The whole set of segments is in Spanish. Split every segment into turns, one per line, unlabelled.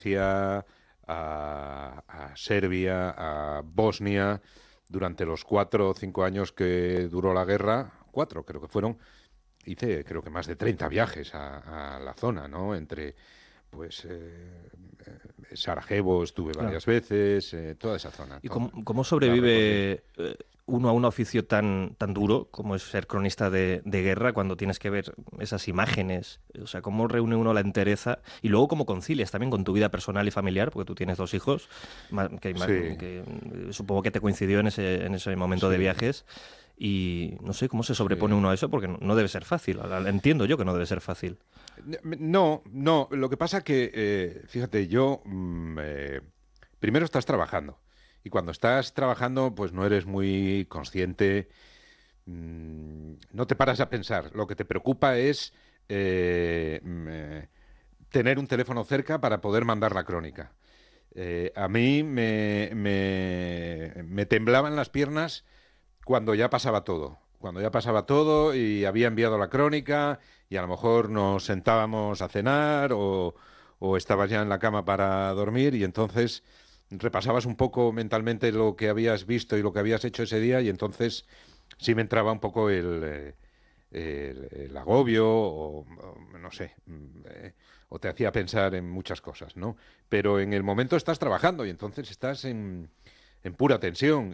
a Serbia, a Bosnia, durante los 4 o 5 años que duró la guerra, 4 creo que fueron, hice creo que más de 30 viajes a la zona, ¿no? Entre, pues, Sarajevo estuve
Claro.
varias veces, toda esa zona,
¿Y
toda,
cómo
la recorrí.
sobrevive uno a un oficio tan duro como es ser cronista de guerra cuando tienes que ver esas imágenes? O sea, ¿cómo reúne uno la entereza? Y luego, ¿cómo concilias también con tu vida personal y familiar? Porque tú tienes 2 hijos,
Sí,
supongo que te coincidió en ese momento de
sí,
viajes. Y no sé cómo se sobrepone
sí.
uno a eso, porque no debe ser fácil. Entiendo yo que no debe ser fácil.
No, no, lo que pasa que, fíjate, primero estás trabajando y cuando estás trabajando pues no eres muy consciente, no te paras a pensar, lo que te preocupa es tener un teléfono cerca para poder mandar la crónica. A mí me temblaban las piernas cuando ya pasaba todo. Cuando ya pasaba todo y había enviado la crónica y a lo mejor nos sentábamos a cenar o estabas ya en la cama para dormir y entonces repasabas un poco mentalmente lo que habías visto y lo que habías hecho ese día y entonces sí me entraba un poco el agobio o no sé, o te hacía pensar en muchas cosas, ¿no? Pero en el momento estás trabajando y entonces estás en pura tensión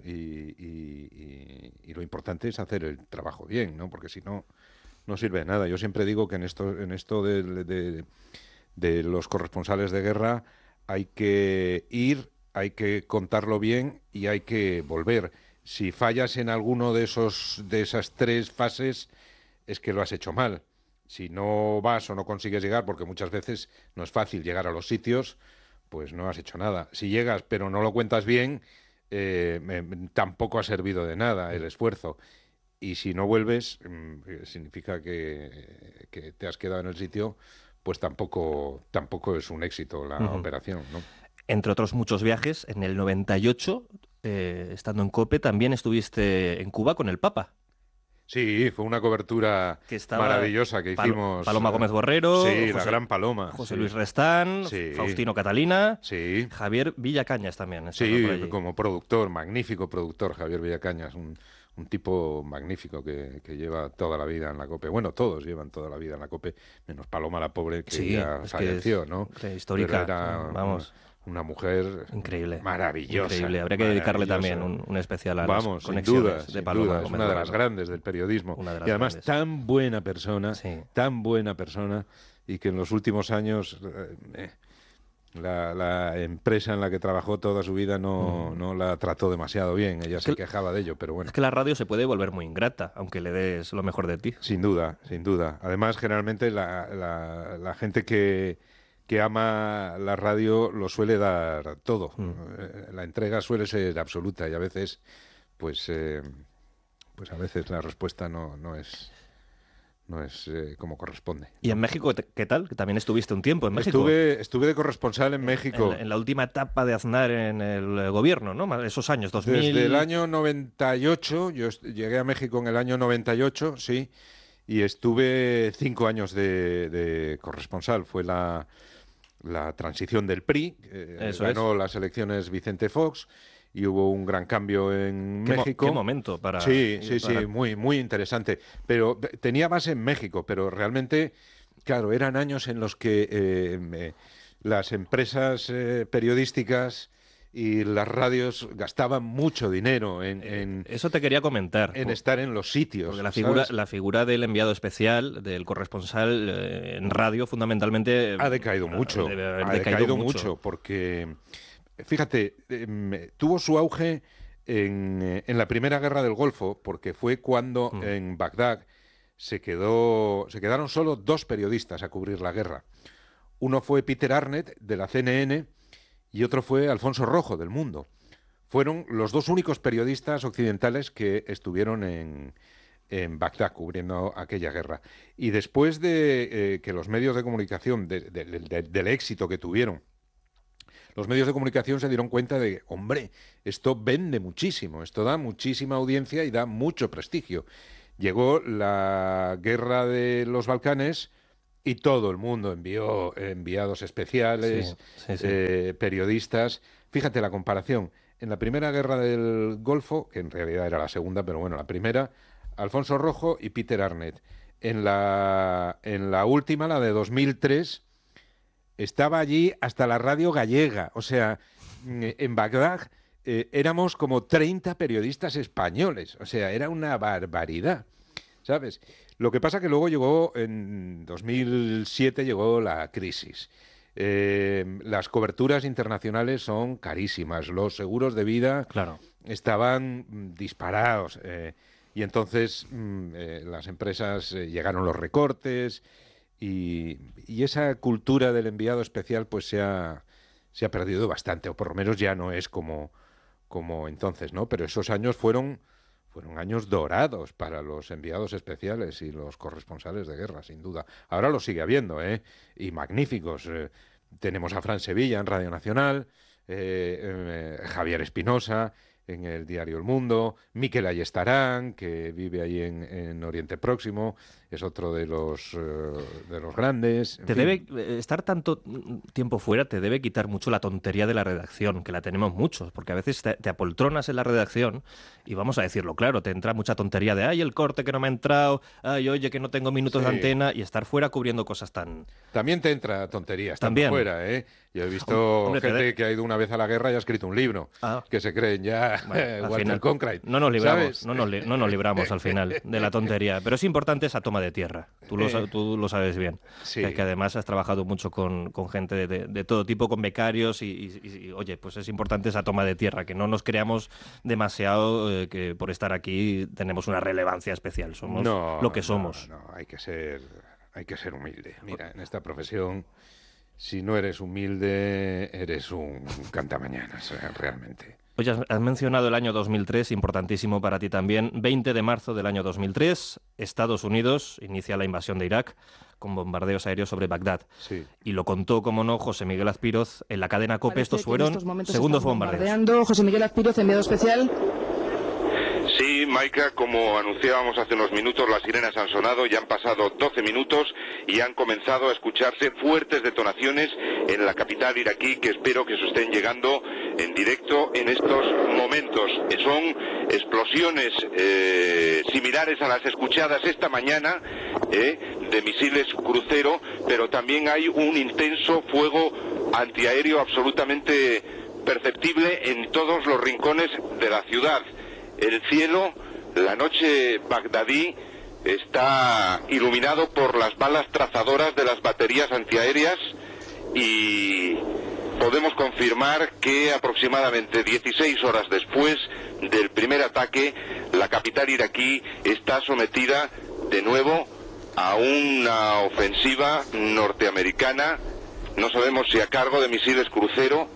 y lo importante es hacer el trabajo bien, ¿no? Porque si no, no sirve de nada. Yo siempre digo que en esto de los corresponsales de guerra hay que ir, hay que contarlo bien y hay que volver. Si fallas en alguno de esas 3 fases, es que lo has hecho mal. Si no vas o no consigues llegar, porque muchas veces no es fácil llegar a los sitios, pues no has hecho nada. Si llegas pero no lo cuentas bien, tampoco ha servido de nada el esfuerzo. Y si no vuelves, significa que te has quedado en el sitio, pues tampoco es un éxito la
Ujú.
operación, ¿no?
Entre otros muchos viajes, en el 98, estando en COPE, también estuviste en Cuba con el Papa,
Sí, fue una cobertura
que estaba
maravillosa que hicimos.
Paloma Gómez Borrero,
Sí, la Gran Paloma,
José
sí.
Luis Restán,
Sí,
Faustino Catalina,
sí.
Javier Villacañas también estaba por
Sí,
allí.
como productor, magnífico productor, Javier Villacañas, un tipo magnífico que lleva toda la vida en la COPE. Bueno, todos llevan toda la vida en la COPE, menos Paloma la pobre que
Sí,
ya
es que
falleció,
es
¿no? Pero
histórica,
era
vamos,
una mujer
increíble, increíble.
maravillosa,
Habría que dedicarle también
maravillosa.
un especial a las
Vamos, sin duda,
conexiones de
sin
Paloma
duda, es
Gómez
una de las
Borrero,
grandes del periodismo
una de
y
las
además
grandes. Sí.
tan buena persona y que en los últimos años la empresa en la que trabajó toda su vida
Mm.
no la trató demasiado bien. Ella
Es que
se quejaba de ello, pero
Es
bueno,
que la radio se puede volver muy ingrata, aunque le des lo mejor de ti.
sin duda, sin duda. Además, generalmente la gente que ama la radio lo suele dar todo.
Mm.
La entrega suele ser absoluta y a veces, pues, pues a veces la respuesta no es como corresponde,
¿Y en
¿no?
México qué tal? Que también estuviste un tiempo en México,
Estuve de corresponsal en México.
en la última etapa de Aznar en el gobierno, ¿no? Esos años,
Desde el
2000...
año 98, llegué a México en el año 98, sí, y estuve 5 años de corresponsal. Fue la transición del PRI,
Eso es.
ganó las elecciones Vicente Fox y hubo un gran cambio en
Qué
México.
momento
Sí, sí, sí, muy, muy interesante. Pero tenía base en México, pero realmente, claro, eran años en los que las empresas periodísticas y las radios gastaban mucho dinero
Eso te quería comentar,
en estar en los
porque
sitios, ¿sabes?
la figura del enviado especial, del corresponsal en radio, fundamentalmente,
Ha decaído mucho,
debe haber
ha
decaído
decaído
mucho.
mucho, porque, fíjate, tuvo su auge en la Primera Guerra del Golfo, porque fue cuando
Mm.
en Bagdad se quedaron solo 2 periodistas a cubrir la guerra. Uno fue Peter Arnett, de la CNN, y otro fue Alfonso Rojo, del Mundo. Fueron los 2 únicos periodistas occidentales que estuvieron en Bagdad cubriendo aquella guerra. Y después de que los medios de comunicación, del éxito que tuvieron, los medios de comunicación se dieron cuenta de, hombre, esto vende muchísimo, esto da muchísima audiencia y da mucho prestigio. Llegó la guerra de los Balcanes y todo el mundo envió enviados especiales, periodistas. Fíjate la comparación. En la primera guerra del Golfo, que en realidad era la segunda, pero bueno, la primera, Alfonso Rojo y Peter Arnett. En la última, la de 2003, estaba allí hasta la radio gallega. O sea, en Bagdad éramos como 30 periodistas españoles. O sea, era una barbaridad, ¿sabes? Lo que pasa que luego llegó, en 2007 llegó la crisis. Las coberturas internacionales son carísimas, los seguros de vida estaban disparados, y entonces las empresas llegaron los recortes y esa cultura del enviado especial pues se ha perdido bastante, o por lo menos ya no es como entonces, ¿no? Pero esos años fueron años dorados para los enviados especiales y los corresponsales de guerra, sin duda. Ahora lo sigue habiendo, y magníficos. Tenemos a Fran Sevilla en Radio Nacional, Javier Espinosa en el diario El Mundo, Miquel Ayestarán, que vive ahí en Oriente Próximo, es otro de los grandes.
Debe estar tanto tiempo fuera, te debe quitar mucho la tontería de la redacción, que la tenemos muchos, porque a veces te apoltronas en la redacción y vamos a decirlo claro, te entra mucha tontería de ay, el corte que no me ha entrado, ay, oye, que no tengo minutos de antena, y estar fuera cubriendo cosas tan...
También te entra tontería estando fuera, ¿eh? Yo he visto gente que ha ido una vez a la guerra y ha escrito un libro, que se creen ya Walter Cronkite.
No nos libramos al final de la tontería, pero es importante esa toma de tierra. Tú lo sabes bien.
Sí.
Que además has trabajado mucho con gente de todo tipo, con becarios y, oye, pues es importante esa toma de tierra, que no nos creamos demasiado que por estar aquí tenemos una relevancia especial. Somos lo que somos.
No, hay que ser humilde. Mira, en esta profesión, si no eres humilde, eres un cantamañanas, realmente.
Oye, has mencionado el año 2003, importantísimo para ti también. 20 de marzo del año 2003, Estados Unidos inicia la invasión de Irak con bombardeos aéreos sobre Bagdad.
Sí.
Y lo contó, como no, José Miguel Azpiroz en la cadena COPE. Estos fueron segundos bombardeos.
José Miguel Azpiroz, enviado especial.
Sí, Maika, como anunciábamos hace unos minutos, las sirenas han sonado, ya han pasado 12 minutos y han comenzado a escucharse fuertes detonaciones en la capital iraquí, que espero que se estén llegando en directo en estos momentos. Son explosiones similares a las escuchadas esta mañana de misiles crucero, pero también hay un intenso fuego antiaéreo absolutamente perceptible en todos los rincones de la ciudad. El cielo, la noche bagdadí, está iluminado por las balas trazadoras de las baterías antiaéreas y podemos confirmar que aproximadamente 16 horas después del primer ataque, la capital iraquí está sometida de nuevo a una ofensiva norteamericana, no sabemos si a cargo de misiles crucero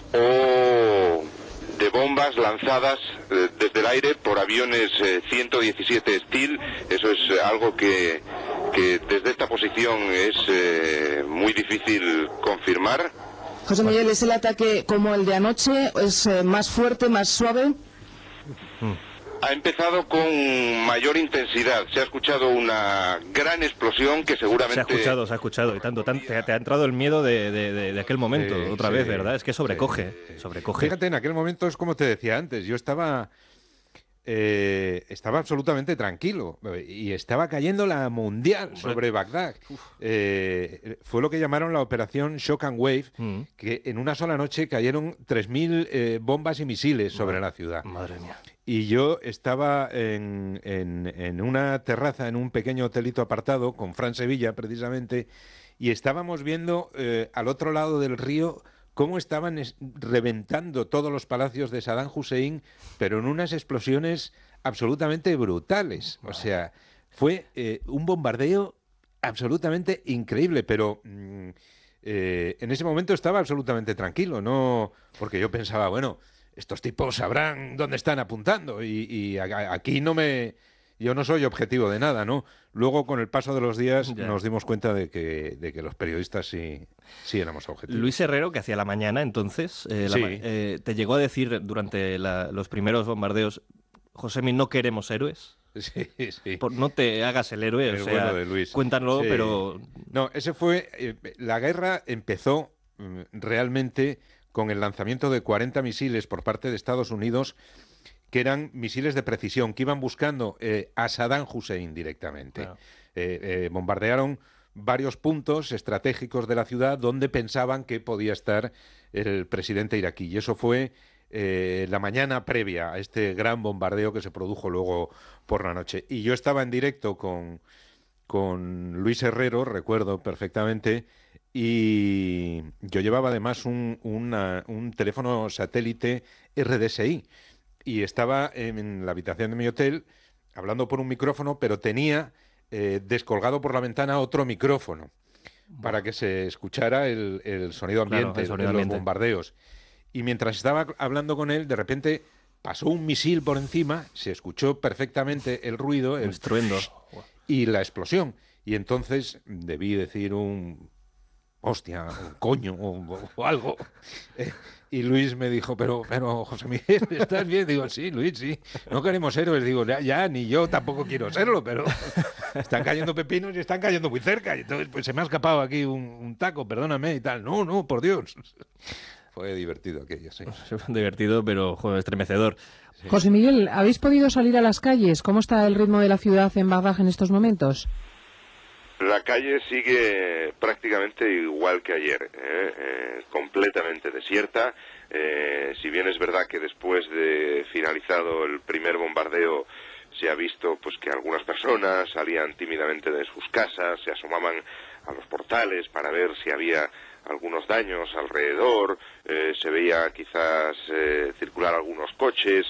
o de bombas lanzadas desde el aire por aviones 117 Steel. Eso es algo que desde esta posición es muy difícil confirmar.
José Miguel, ¿es el ataque como el de anoche? ¿Es más fuerte, más suave?
Ha empezado con mayor intensidad. Se ha escuchado una gran explosión que seguramente...
Se ha escuchado. Y tanto. Te ha entrado el miedo de aquel momento, otra vez, ¿verdad? Es que sobrecoge.
Fíjate, en aquel momento es como te decía antes. Yo estaba absolutamente tranquilo y estaba cayendo la mundial sobre Bagdad. Fue lo que llamaron la operación Shock and Wave, que en una sola noche cayeron 3.000 bombas y misiles sobre la ciudad.
Madre mía.
Y yo estaba en una terraza, en un pequeño hotelito apartado, con Fran Sevilla, precisamente, y estábamos viendo al otro lado del río cómo estaban reventando todos los palacios de Saddam Hussein, pero en unas explosiones absolutamente brutales. O sea, fue un bombardeo absolutamente increíble, pero en ese momento estaba absolutamente tranquilo, ¿no? Porque yo pensaba, bueno, estos tipos sabrán dónde están apuntando y aquí yo no soy objetivo de nada, ¿no? Luego, con el paso de los días, nos dimos cuenta de que los periodistas sí éramos objetivos.
Luis Herrero, que hacía la mañana entonces, te llegó a decir durante los primeros bombardeos, Josemi, no queremos héroes.
Sí, sí.
No te hagas el héroe,
El
o sea,
bueno de Luis.
cuéntanos,
Sí.
pero...
No, ese fue... la guerra empezó realmente con el lanzamiento de 40 misiles por parte de Estados Unidos, que eran misiles de precisión, que iban buscando a Saddam Hussein directamente. Claro. Bombardearon varios puntos estratégicos de la ciudad donde pensaban que podía estar el presidente iraquí. Y eso fue la mañana previa a este gran bombardeo que se produjo luego por la noche. Y yo estaba en directo con Luis Herrero, recuerdo perfectamente, y yo llevaba además un teléfono satélite RDSI y estaba en la habitación de mi hotel hablando por un micrófono, pero tenía descolgado por la ventana otro micrófono para que se escuchara el sonido ambiente,
claro, el sonido
de los
ambiente.
Bombardeos. Y mientras estaba hablando con él, de repente pasó un misil por encima, se escuchó perfectamente el ruido, el
estruendo
y la explosión. Y entonces debí decir hostia, un coño o algo. Y Luis me dijo, pero José Miguel, ¿estás bien? Digo, sí, Luis, sí. No queremos héroes. Digo, ya, ni yo tampoco quiero serlo, pero están cayendo pepinos y están cayendo muy cerca. Y entonces pues se me ha escapado aquí un taco, perdóname y tal. No, por Dios. Fue divertido aquello, sí.
Divertido, pero joder, estremecedor.
Sí.
José Miguel, ¿habéis podido salir a las calles? ¿Cómo está el ritmo de la ciudad en Bagdad en estos momentos?
La calle sigue prácticamente igual que ayer, completamente desierta. Si bien es verdad que después de finalizado el primer bombardeo se ha visto pues que algunas personas salían tímidamente de sus casas, se asomaban a los portales para ver si había algunos daños alrededor, se veía quizás circular algunos coches,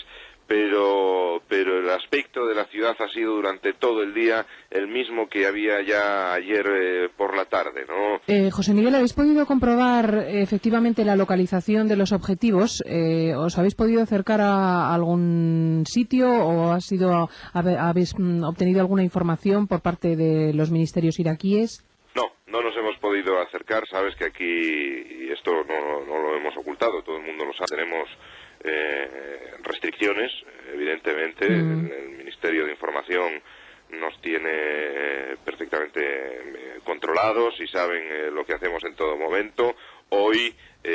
pero el aspecto de la ciudad ha sido durante todo el día el mismo que había ya ayer por la tarde, ¿no?
José Miguel, ¿habéis podido comprobar efectivamente la localización de los objetivos? ¿Os habéis podido acercar a algún sitio o habéis obtenido alguna información por parte de los ministerios iraquíes?
No nos hemos podido acercar, sabes que aquí, y esto no lo hemos ocultado, todo el mundo lo sabe, tenemos restricciones, evidentemente. El Ministerio de Información nos tiene perfectamente controlados y saben lo que hacemos en todo momento. Hoy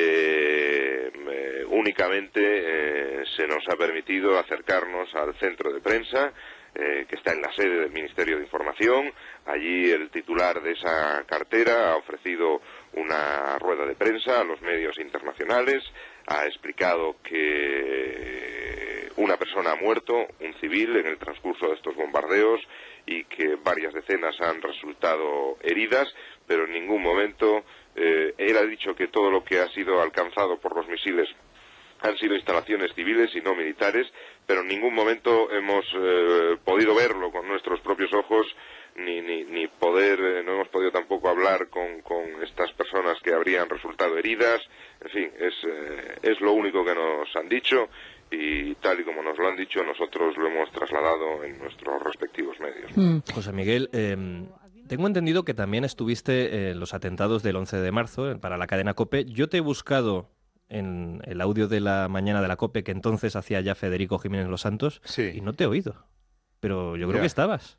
únicamente se nos ha permitido acercarnos al centro de prensa, que está en la sede del Ministerio de Información. Allí el titular de esa cartera ha ofrecido una rueda de prensa a los medios internacionales, ha explicado que una persona ha muerto, un civil, en el transcurso de estos bombardeos y que varias decenas han resultado heridas, pero en ningún momento él ha dicho que todo lo que ha sido alcanzado por los misiles han sido instalaciones civiles y no militares, pero en ningún momento hemos podido verlo con nuestros propios ojos, ni poder, no hemos podido tampoco hablar con estas personas que habrían resultado heridas. En fin, es lo único que nos han dicho, y tal y como nos lo han dicho, nosotros lo hemos trasladado en nuestros respectivos medios.
José Miguel, tengo entendido que también estuviste en los atentados del 11 de marzo para la cadena COPE. Yo te he buscado en el audio de la mañana de la COPE que entonces hacía ya Federico Jiménez Los Santos,
sí,
y no te he oído. Pero yo creo que estabas.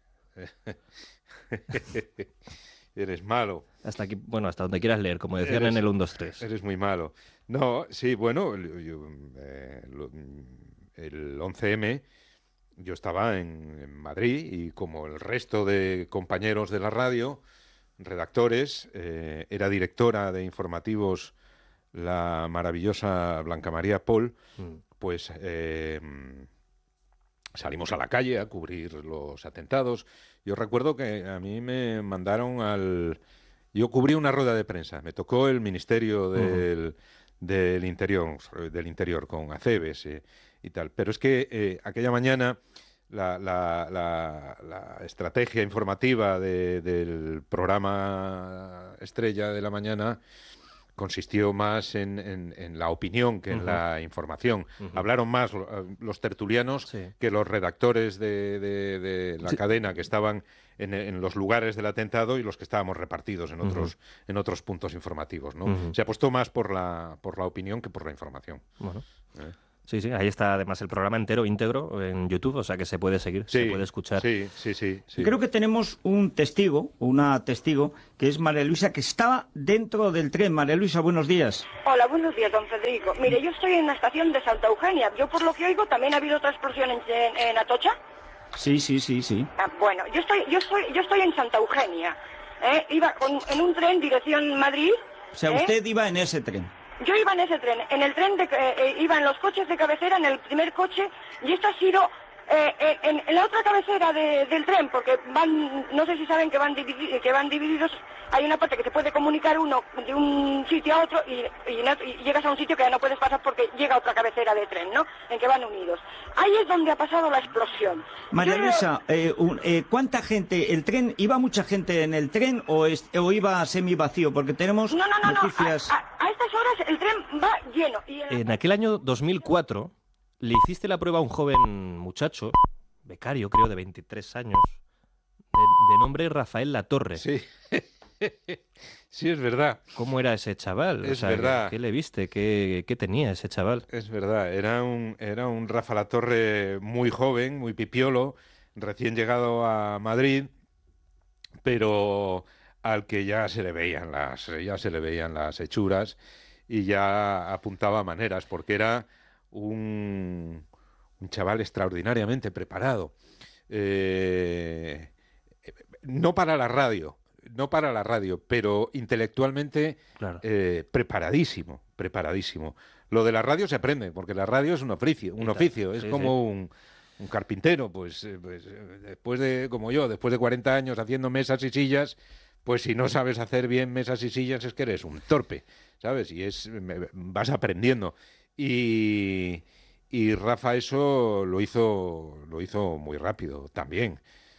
Eres malo.
Hasta aquí, bueno, hasta donde quieras leer, como decían en el 1, 2, 3.
Eres muy malo. No, sí, bueno, el 11M yo estaba en Madrid y como el resto de compañeros de la radio, redactores, era directora de informativos la maravillosa Blanca María Pol, pues salimos a la calle a cubrir los atentados. Yo recuerdo que a mí me mandaron yo cubrí una rueda de prensa, me tocó el Ministerio del Interior con Acebes y tal. Pero es que aquella mañana la estrategia informativa del programa estrella de la mañana consistió más en la opinión que en la información. Hablaron más los tertulianos que los redactores de la cadena que estaban en los lugares del atentado y los que estábamos repartidos en otros puntos informativos, ¿no? Se apostó más por la opinión que por la información.
Bueno. Sí, sí, ahí está además el programa entero, íntegro, en YouTube, o sea que se puede seguir, se puede escuchar.
Sí.
Creo que tenemos un testigo, una testigo, que es María Luisa, que estaba dentro del tren. María Luisa, buenos días.
Hola, buenos días, don Federico. Mire, yo estoy en la estación de Santa Eugenia. Yo, por lo que oigo, también ha habido otra explosión en Atocha.
Sí.
Bueno, yo estoy en Santa Eugenia. Iba en un tren dirección Madrid.
O sea, usted iba en ese tren.
Yo iba en ese tren, iba en los coches de cabecera, en el primer coche, y esto ha sido en la otra cabecera del tren, porque no sé si saben que van divididos, hay una parte que se puede comunicar uno de un sitio a otro y llegas a un sitio que ya no puedes pasar porque llega otra cabecera de tren, ¿no? En que van unidos. Ahí es donde ha pasado la explosión.
María Luisa, ¿cuánta gente, el tren, iba mucha gente en el tren o iba semi vacío? Porque tenemos noticias...
A estas horas el tren va lleno.
En aquel año 2004 le hiciste la prueba a un joven muchacho, becario creo, de 23 años, de nombre Rafael Latorre.
Sí. Sí, es verdad.
¿Cómo era ese chaval?
Es verdad.
¿Qué le viste? ¿Qué tenía ese chaval?
Es verdad, era un Rafa Latorre muy joven, muy pipiolo, recién llegado a Madrid, pero al que ya se le veían las hechuras y ya apuntaba maneras, porque era un chaval extraordinariamente preparado. No para la radio, pero intelectualmente
Claro.
preparadísimo. Lo de la radio se aprende, porque la radio es un oficio, es
Sí,
como un carpintero, pues después de 40 años haciendo mesas y sillas, pues si no sabes hacer bien mesas y sillas es que eres un torpe, ¿sabes? Y vas aprendiendo. Y Rafa eso lo hizo muy rápido también.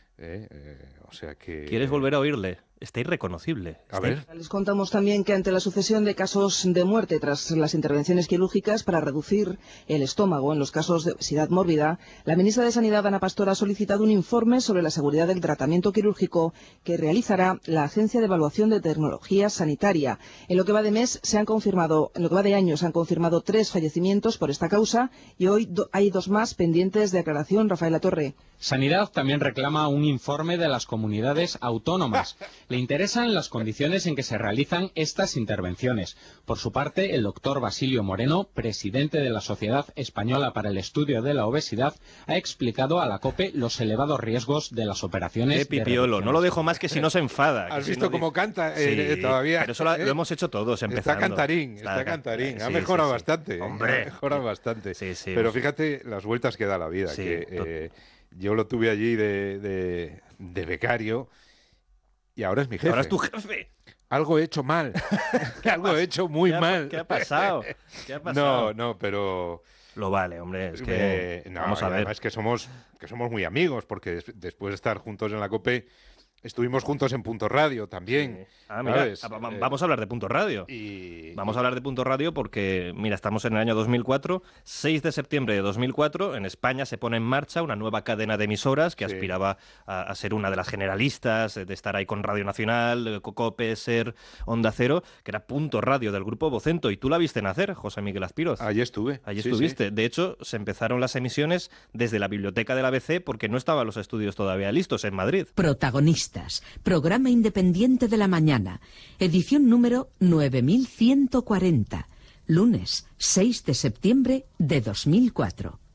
O sea que...
¿Quieres volver a oírle? Está irreconocible.
A ver.
Les contamos también que ante la sucesión de casos de muerte tras las intervenciones quirúrgicas para reducir el estómago en los casos de obesidad mórbida, la ministra de Sanidad, Ana Pastor, ha solicitado un informe sobre la seguridad del tratamiento quirúrgico que realizará la Agencia de Evaluación de Tecnología Sanitaria. En lo que va de año se han confirmado 3 fallecimientos por esta causa y hoy hay 2 más pendientes de aclaración. Rafael Latorre.
Sanidad también reclama un informe de las comunidades autónomas. Le interesan las condiciones en que se realizan estas intervenciones. Por su parte, el doctor Basilio Moreno, presidente de la Sociedad Española para el Estudio de la Obesidad, ha explicado a la COPE los elevados riesgos de las operaciones.
¡Qué pipiolo! No lo dejo más que si no se enfada.
¿Has visto cómo canta todavía?
Pero eso lo hemos hecho todos empezando.
Está cantarín. Ha mejorado bastante.
Hombre.
Ha mejorado bastante.
Sí.
Pero fíjate las vueltas que da la vida. Yo lo tuve allí de becario y ahora es mi jefe.
Ahora es tu jefe.
Algo he hecho mal. Algo he hecho muy mal.
¿Qué ha pasado?
No, pero...
Lo vale, hombre. Es que vamos a ver.
Es que somos muy amigos, porque después de estar juntos en la COPE, estuvimos juntos en Punto Radio también.
Sí. Mira, vamos a hablar de Punto Radio. Vamos a hablar de Punto Radio porque, mira, estamos en el año 2004, 6 de septiembre de 2004, en España se pone en marcha una nueva cadena de emisoras que aspiraba a ser una de las generalistas, de estar ahí con Radio Nacional, COPE, SER, Onda Cero, que era Punto Radio del grupo Vocento. Y tú la viste nacer, José Miguel Azpiroz.
Allí estuve.
Allí estuviste. Sí. De hecho, se empezaron las emisiones desde la biblioteca del ABC porque no estaban los estudios todavía listos en Madrid.
Protagonistas, programa independiente de la mañana, edición número 9140, lunes 6 de septiembre de 2004.